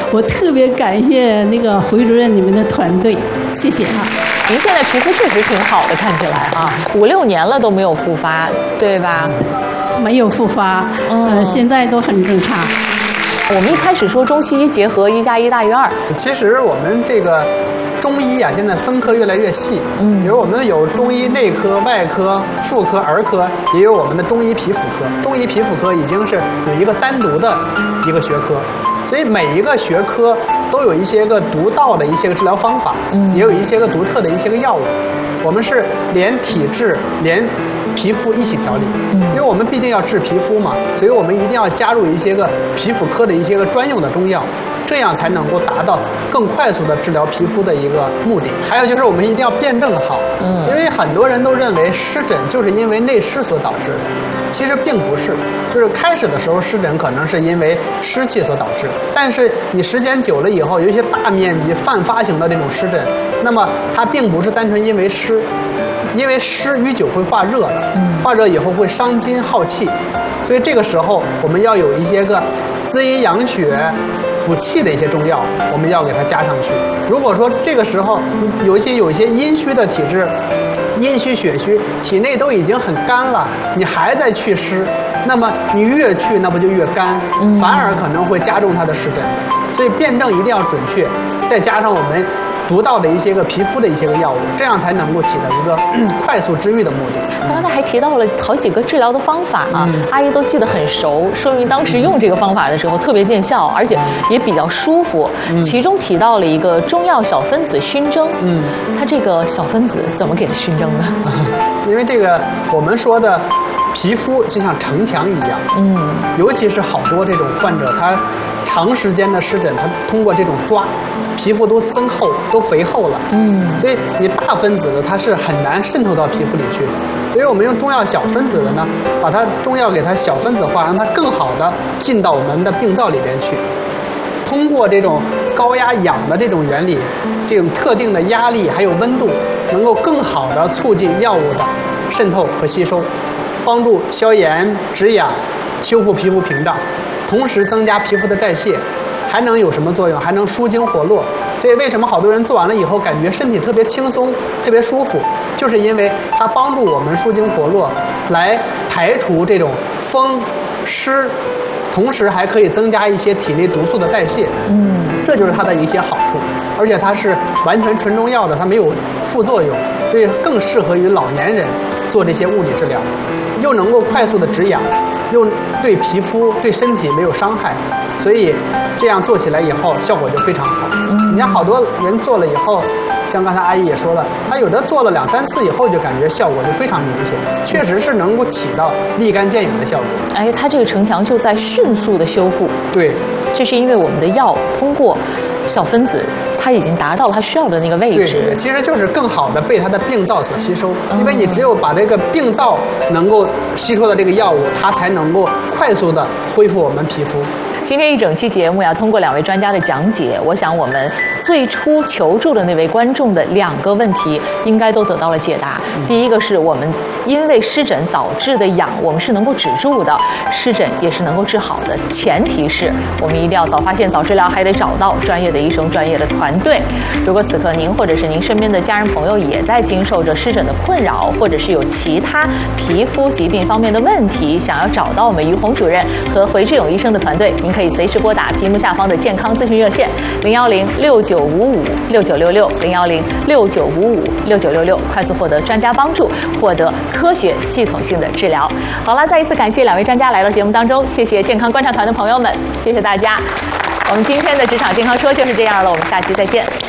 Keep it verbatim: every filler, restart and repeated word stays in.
我特别感谢那个回主任你们的团队，谢谢啊。 您现在皮肤确实挺好的，看起来啊，五六年了都没有复发，对吧？ 没有复发，嗯、呃，现在都很正常。 我们一开始说中西医结合，一加一大于二。 其实我们这个中医啊，现在分科越来越细，嗯，比如我们有中医内科、外科、妇科、儿科，也有我们的中医皮肤科。中医皮肤科已经是有一个单独的一个学科，所以每一个学科都有一些个独到的一些个治疗方法，嗯，也有一些个独特的一些个药物。我们是连体质连皮肤一起调理，嗯，因为我们必定要治皮肤嘛，所以我们一定要加入一些个皮肤科的一些个专用的中药，这样才能够达到更快速的治疗皮肤的一个目的。还有就是我们一定要辩证好，嗯，因为很多人都认为湿疹就是因为内湿所导致的，其实并不是。就是开始的时候湿疹可能是因为湿气所导致，但是你时间久了以后，有一些大面积泛发型的这种湿疹，那么它并不是单纯因为湿，因为湿淤久会化热的，化热以后会伤筋耗气，所以这个时候我们要有一些个滋阴养血补气的一些中药，我们要给它加上去。如果说这个时候有一些有一些阴虚的体质，阴虚血虚，体内都已经很干了，你还在祛湿，那么你越去那不就越干，反而可能会加重它的湿疹。所以辩证一定要准确，再加上我们独到的一些个皮肤的一些个药物，这样才能够起到一个、嗯、快速治愈的目的。 刚才还提到了好几个治疗的方法啊，嗯、阿姨都记得很熟，说明当时用这个方法的时候特别见效，而且也比较舒服。嗯、其中提到了一个中药小分子熏蒸，嗯，它这个小分子怎么给它熏蒸呢？ 因为这个我们说的皮肤就像城墙一样，嗯，尤其是好多这种患者，他长时间的湿疹，他通过这种抓，皮肤都增厚，都肥厚了，嗯，所以你大分子的它是很难渗透到皮肤里去的。所以我们用中药小分子的呢，把它中药给它小分子化，让它更好的进到我们的病灶里边去。通过这种高压氧的这种原理，这种特定的压力还有温度，能够更好的促进药物的渗透和吸收，帮助消炎止痒，修复皮肤屏障，同时增加皮肤的代谢。还能有什么作用？还能舒筋活络。所以为什么好多人做完了以后感觉身体特别轻松、特别舒服，就是因为它帮助我们舒筋活络，来排除这种风湿，同时还可以增加一些体内毒素的代谢。嗯，这就是它的一些好处。而且它是完全纯中药的，它没有副作用，所以更适合于老年人做这些物理治疗，又能够快速的止痒，又对皮肤对身体没有伤害，所以这样做起来以后效果就非常好。嗯，你像好多人做了以后，像刚才阿姨也说了，他有的做了两三次以后就感觉效果就非常明显，确实是能够起到立竿见影的效果。 哎，它这个城墙就在迅速的修复。 对， 这是因为我们的药通过小分子，它已经达到了它需要的那个位置。 对，其实就是更好的被它的病灶所吸收，因为你只有把这个病灶能够吸收的这个药物，它才能够快速的恢复我们皮肤。 今天一整期节目要通过两位专家的讲解，我想我们最初求助的那位观众的两个问题应该都得到了解答。嗯、第一个是我们因为湿疹导致的痒，我们是能够止住的，湿疹也是能够治好的，前提是我们一定要早发现早治疗，还得找到专业的医生、专业的团队。如果此刻您或者是您身边的家人朋友也在经受着湿疹的困扰，或者是有其他皮肤疾病方面的问题，想要找到我们于红主任和回志勇医生的团队，您可以随时拨打屏幕下方的健康咨询热线零幺零六九五五六九六六零幺零六九五五六九六六，快速获得专家帮助，获得科学系统性的治疗。好了，再一次感谢两位专家来到节目当中，谢谢健康观察团的朋友们，谢谢大家。我们今天的职场健康说就是这样了，我们下期再见。